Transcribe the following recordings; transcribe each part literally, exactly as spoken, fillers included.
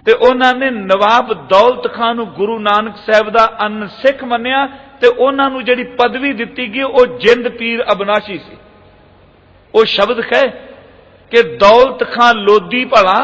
ਤੇ ਉਹਨਾਂ ਨੇ ਨਵਾਬ ਦੌਲਤ ਖਾਂ ਨੂੰ ਗੁਰੂ ਨਾਨਕ ਸਾਹਿਬ ਦਾ ਅਨ ਸਿੱਖ ਮੰਨਿਆ ਤੇ ਉਹਨਾਂ ਨੂੰ ਜਿਹੜੀ ਪਦਵੀ ਦਿੱਤੀ ਗਈ ਉਹ ਜਿੰਦ ਪੀਰ ਅਬਨਾਸ਼ੀ ਸੀ। ਉਹ ਸ਼ਬਦ ਕਹੇ ਕਿ ਦੌਲਤ ਖਾਂ ਲੋਧੀ ਭਲਾ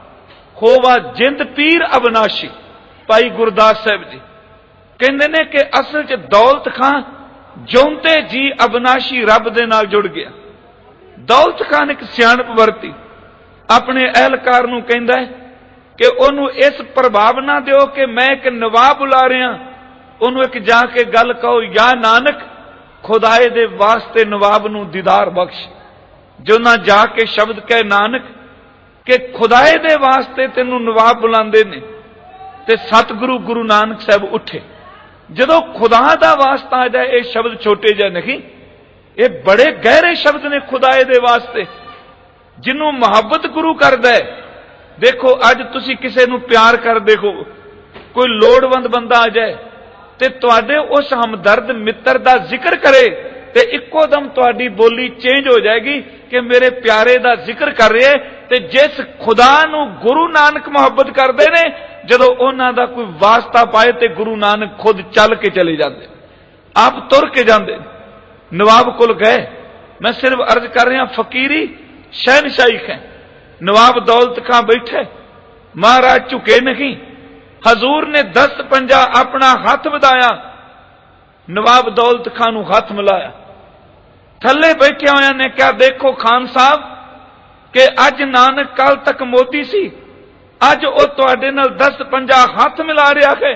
ਹੋਵਾ ਜਿੰਦ ਪੀਰ ਅਬਨਾਸ਼ੀ। ਭਾਈ ਗੁਰਦਾਸ ਸਾਹਿਬ ਜੀ ਕਹਿੰਦੇ ਨੇ ਕਿ ਅਸਲ 'ਚ ਦੌਲਤ ਖਾਂ ਜਿਉਂਦੇ ਜੀ ਅਬਨਾਸ਼ੀ ਰੱਬ ਦੇ ਨਾਲ ਜੁੜ ਗਿਆ। ਦੌਲਤ ਖਾਨ ਇੱਕ ਸਿਆਣਪ ਵਰਤੀ, ਆਪਣੇ ਅਹਿਲਕਾਰ ਨੂੰ ਕਹਿੰਦਾ ਹੈ ਕਿ ਉਹਨੂੰ ਇਸ ਪ੍ਰਭਾਵ ਨਾ ਦਿਓ ਕਿ ਮੈਂ ਇੱਕ ਨਵਾਬ ਬੁਲਾ ਰਿਹਾ, ਉਹਨੂੰ ਇੱਕ ਜਾ ਕੇ ਗੱਲ ਕਹੋ, ਯਾ ਨਾਨਕ ਖੁਦਾਏ ਦੇ ਵਾਸਤੇ ਨਵਾਬ ਨੂੰ ਦੀਦਾਰ ਬਖਸ਼। ਜੋ ਨਾ ਜਾ ਕੇ ਸ਼ਬਦ ਕਹੇ ਨਾਨਕ ਕਿ ਖੁਦਾਏ ਦੇ ਵਾਸਤੇ ਤੈਨੂੰ ਨਵਾਬ ਬੁਲਾਉਂਦੇ ਨੇ, ਤੇ ਸਤਿਗੁਰੂ ਗੁਰੂ ਨਾਨਕ ਸਾਹਿਬ ਉੱਠੇ। ਜਦੋਂ ਖੁਦਾ ਦਾ ਵਾਸਤਾ ਆ ਜਾਏ, ਇਹ ਸ਼ਬਦ ਛੋਟੇ ਜਿਹੇ ਨਹੀਂ, ਇਹ ਬੜੇ ਗਹਿਰੇ ਸ਼ਬਦ ਨੇ ਖੁਦਾਏ ਦੇ ਵਾਸਤੇ। ਜਿਹਨੂੰ ਮੁਹੱਬਤ ਗੁਰੂ ਕਰਦਾ ਹੈ, ਦੇਖੋ ਅੱਜ ਤੁਸੀਂ ਕਿਸੇ ਨੂੰ ਪਿਆਰ ਕਰਦੇ ਹੋ, ਕੋਈ ਲੋੜਵੰਦ ਬੰਦਾ ਆ ਜਾਏ ਤੇ ਤੁਹਾਡੇ ਉਸ ਹਮਦਰਦ ਮਿੱਤਰ ਦਾ ਜ਼ਿਕਰ ਕਰੇ ਤੇ ਇੱਕੋ ਦਮ ਤੁਹਾਡੀ ਬੋਲੀ ਚੇਂਜ ਹੋ ਜਾਏਗੀ ਕਿ ਮੇਰੇ ਪਿਆਰੇ ਦਾ ਜ਼ਿਕਰ ਕਰ ਰਿਹਾ ਹੈ। ਤੇ ਜਿਸ ਖੁਦਾ ਨੂੰ ਗੁਰੂ ਨਾਨਕ ਮੁਹੱਬਤ ਕਰਦੇ ਨੇ, ਜਦੋਂ ਉਹਨਾਂ ਦਾ ਕੋਈ ਵਾਸਤਾ ਪਾਏ ਤੇ ਗੁਰੂ ਨਾਨਕ ਖੁਦ ਚੱਲ ਕੇ ਚਲੇ ਜਾਂਦੇ, ਆਪ ਤੁਰ ਕੇ ਜਾਂਦੇ। ਨਵਾਬ ਕੋਲ ਗਏ, ਮੈਂ ਸਿਰਫ ਅਰਜ਼ ਕਰ ਰਿਹਾ, ਫਕੀਰੀ ਸ਼ਹਿਨशाही ਹੈ। नवाब दौलत खां बैठे, महाराज झुके नहीं। हजूर ने दस पंजा अपना हाथ ਵਧਾਇਆ, नवाब दौलत खां नूं हाथ मिलाया। थले बैठे होया ने क्या देखो खान साहब कि अज नानक कल तक मोदी सी, अज वो तुहाडे नाल दस पंजा हाथ मिला रहा है।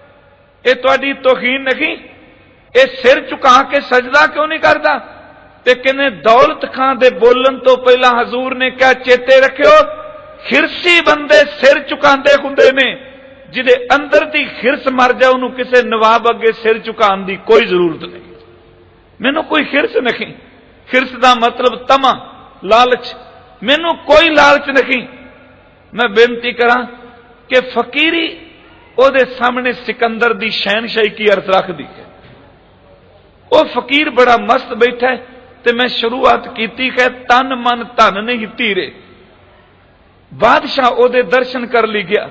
ये तुहाडी तौहीन नहीं, ये सिर झुका के सजदा क्यों नहीं करता? ते कहने दौलत खां दे बोलन तो पहला हजूर ने क्या चेते रखियो, खिरसी बंदे सिर झुकांदे हुंदे ने, जिदे अंदर दी खिरस मर जाए उन्होंने किसी नवाब अगे सिर झुकाने की कोई जरूरत नहीं। मैनू कोई खिरस नहीं, खिरस का मतलब तमा लालच, मैनू कोई लालच नहीं। मैं बेनती करा कि फकीरी ओदे सामने सिकंदर दी शहनशाही की अर्थ रख दी है। वह फकीर बड़ा मस्त बैठा है, ते मैं शुरुआत की है तन मन धन नहीं धीरे। बादशाह ओदे दर्शन कर ली गया।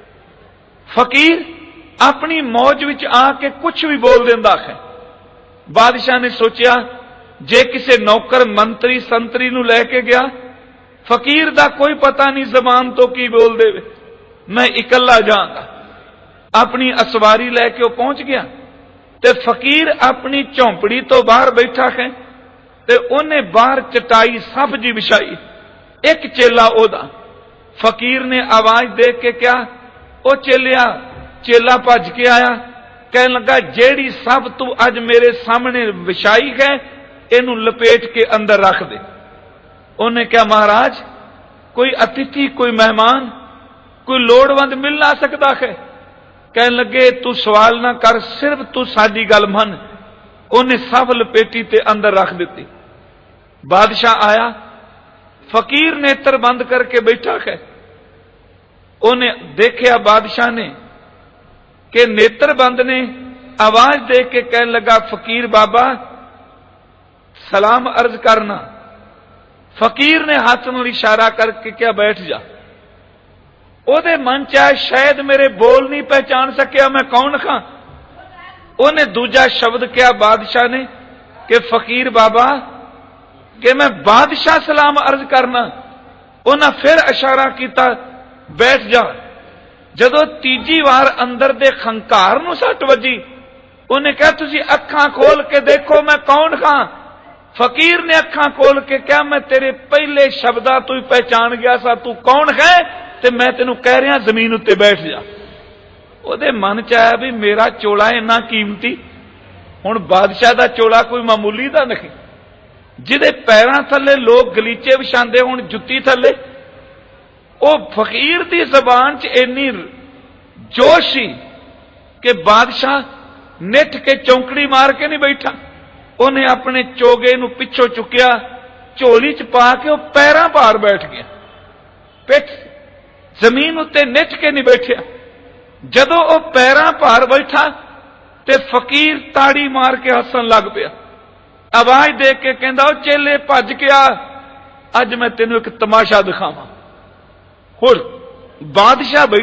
फकीर अपनी मौज विच आके कुछ भी बोल देंदा है। बादशाह ने सोचा जे किसी नौकर मंत्री संतरी नूं लैके गया, फकीर दा कोई पता नहीं जबान तो की बोल दे, मैं इकल्ला जाऊंगा। अपनी असवारी लैके पहुंच गया ते फकीर अपनी झोंपड़ी तो बाहर बैठा है ते उन्हें बाहर चटाई सफ जी बिछाई। एक चेला ओदा, फकीर ने आवाज दे के क्या, ओ चेलिया। चेला भज के आया, कह लगा जेड़ी सब तू अज मेरे सामने विछाई है, इनू लपेट के अंदर रख दे। उन्हें क्या महाराज, कोई अतिथि कोई मेहमान कोई लोड़वंद मिल ना सकता है? कह लगे तू सवाल ना कर, सिर्फ तू साडी गल मन। उन्हें सब लपेटी ते अंदर रख दी। बादशाह आया, फकीर नेत्र बंद करके बैठा है। उन्हें देखा बादशाह ने कि नेत्र बंद ने, आवाज दे के कह लगा फकीर बाबा सलाम अर्ज करना। फकीर ने हाथ में इशारा करके क्या बैठ जा। ओदे मन च आया शायद मेरे बोल नहीं पहचान सकिया मैं कौन खां। उन्हें दूजा शब्द क्या बादशाह ने कि फकीर बाबा कि मैं बादशाह सलाम अर्ज करना। उन्हें फिर इशारा किया बैठ जा। जदों तीजी बार अंदर दे खंकार नूं सट वजी, उन्हें कहा तुसी अखां खोल के देखो मैं कौन खां। फकीर ने अखां खोल के क्या मैं तेरे पहले शब्दा तू ही पहचान गया सा, तू कौन है ते मैं तेनू कह रहा जमीन उत्ते बैठ जा। ਉਹਦੇ मन च आया भी मेरा चोला इन्ना कीमती, हुण बादशाह दा चोला कोई मामूली दा नहीं, जिहदे पैरां थल्ले लोग गलीचे विछांदे हुण जुत्ती थल्ले। वो फकीर दी जबान च इन्नी जोश सी कि बादशाह निठ के चौंकड़ी मार के नहीं बैठा। उन्हें अपने चोगे नूं पिछों चुकिया, झोली च पा के वो पैरां भार बैठ गया, पिठ जमीन उत्ते निठ के नहीं बैठिया। जदों वो पैरां भार बैठा ते फकीर ताड़ी मार के हसन लग पिया। आवाज दे के कहंदा ओ चेले भज के आ, अज मैं तेनू एक तमाशा दिखावां। हुण बादशाह